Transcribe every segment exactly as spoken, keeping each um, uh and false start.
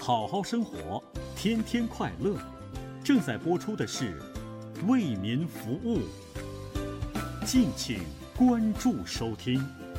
好好生活，天天快乐。正在播出的是《为民服务》，敬请关注收听。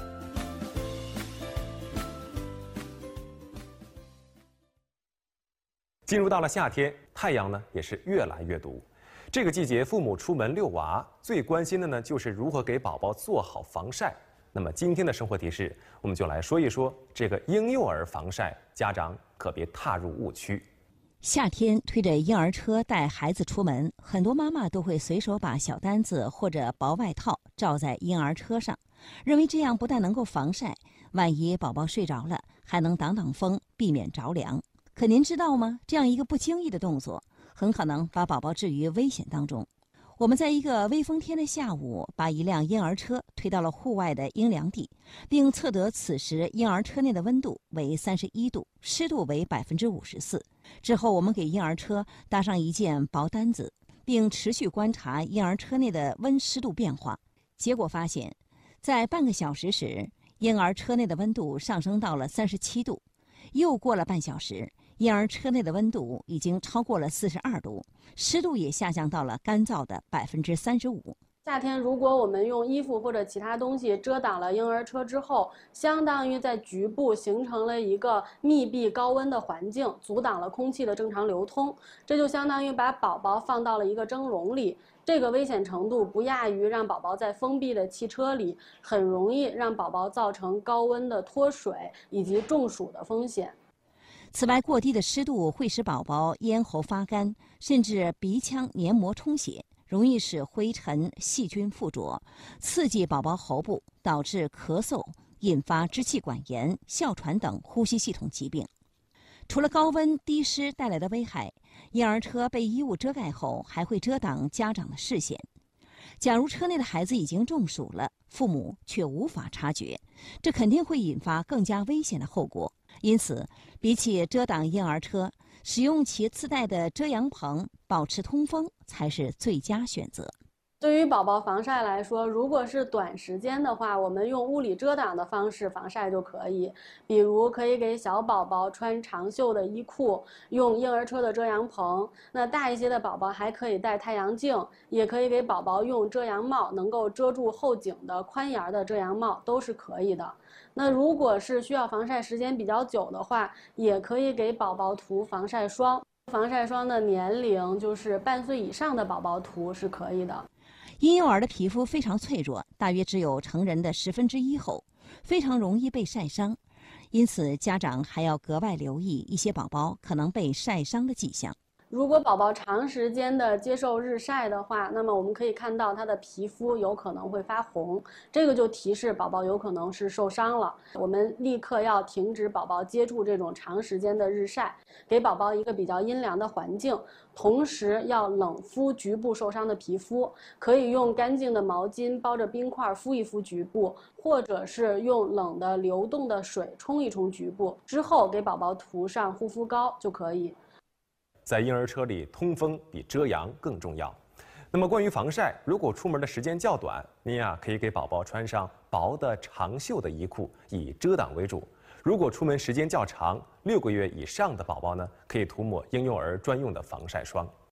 进入到了夏天，太阳呢也是越来越毒。这个季节，父母出门遛娃，最关心的呢就是如何给宝宝做好防晒。那么今天的生活提示，我们就来说一说这个婴幼儿防晒，家长可别踏入误区。 夏天推着婴儿车带孩子出门，很多妈妈都会随手把小单子或者薄外套罩在婴儿车上，认为这样不但能够防晒，万一宝宝睡着了，还能挡挡风，避免着凉。可您知道吗？这样一个不经意的动作，很可能把宝宝置于危险当中。我们在一个微风天的下午，把一辆婴儿车推到了户外的阴凉地，并测得此时婴儿车内的温度为三十一度，湿度为百分之五十四。之后，我们给婴儿车搭上一件薄单子，并持续观察婴儿车内的温湿度变化。结果发现，在半个小时时，婴儿车内的温度上升到了三十七度。又过了半小时，婴儿车内的温度已经超过了四十二度，湿度也下降到了干燥的百分之三十五。 夏天，如果我们用衣服或者其他东西遮挡了婴儿车之后，相当于在局部形成了一个密闭高温的环境，阻挡了空气的正常流通，这就相当于把宝宝放到了一个蒸笼里。这个危险程度不亚于让宝宝在封闭的汽车里，很容易让宝宝造成高温的脱水以及中暑的风险。 此外，过低的湿度会使宝宝咽喉发干，甚至鼻腔黏膜充血，容易使灰尘、细菌附着，刺激宝宝喉部，导致咳嗽，引发支气管炎、哮喘等呼吸系统疾病。除了高温低湿带来的危害，婴儿车被衣物遮盖后还会遮挡家长的视线。假如车内的孩子已经中暑了，父母却无法察觉，这肯定会引发更加危险的后果。因此，比起遮挡婴儿车，使用其自带的遮阳棚，保持通风才是最佳选择。 对于宝宝防晒来说，如果是短时间的话，我们用物理遮挡的方式防晒就可以。比如可以给小宝宝穿长袖的衣裤，用婴儿车的遮阳棚。那大一些的宝宝还可以戴太阳镜，也可以给宝宝用遮阳帽，能够遮住后颈的宽檐的遮阳帽都是可以的。那如果是需要防晒时间比较久的话，也可以给宝宝涂防晒霜。防晒霜的年龄就是半岁以上的宝宝涂是可以的。 婴幼儿的皮肤非常脆弱，大约只有成人的十分之一厚，非常容易被晒伤，因此家长还要格外留意一些宝宝可能被晒伤的迹象。 如果宝宝长时间的接受日晒的话，那么我们可以看到他的皮肤有可能会发红，这个就提示宝宝有可能是受伤了。我们立刻要停止宝宝接触这种长时间的日晒，给宝宝一个比较阴凉的环境，同时要冷敷局部受伤的皮肤，可以用干净的毛巾包着冰块敷一敷局部，或者是用冷的流动的水冲一冲局部，之后给宝宝涂上护肤膏就可以。 在婴儿车里，通风比遮阳更重要。那么关于防晒，如果出门的时间较短，您呀可以给宝宝穿上薄的长袖的衣裤，以遮挡为主。如果出门时间较长，六个月以上的宝宝呢，可以涂抹婴幼儿专用的防晒霜。